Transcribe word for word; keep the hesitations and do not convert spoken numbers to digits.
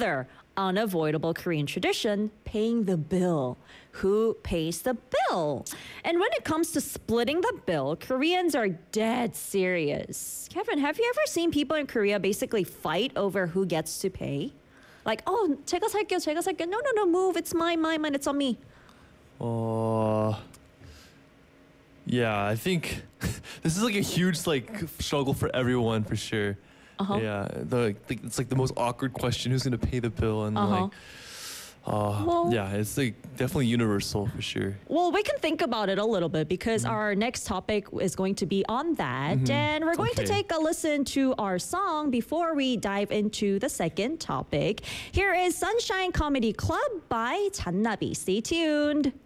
another unavoidable Korean tradition, paying the bill. Who pays the bill? And when it comes to splitting the bill, Koreans are dead serious. Kevin, have you ever seen people in Korea basically fight over who gets to pay? Like, oh, 제가 살게요, 제가 살게요. No, no, no, move. It's mine, mine, mine. It's on me. Uh, yeah, I think this is like a huge like struggle for everyone for sure. Uh-huh. Yeah, the, the it's like the most awkward question: who's gonna pay the bill? And Uh-huh. like, uh, Well- yeah, it's like definitely universal for sure. Well, we can think about it a little bit because our next topic is going to be on that. And we're going to Okay. take a listen to our song before we dive into the second topic. Here is Sunshine Comedy Club by 잔나비. Stay tuned.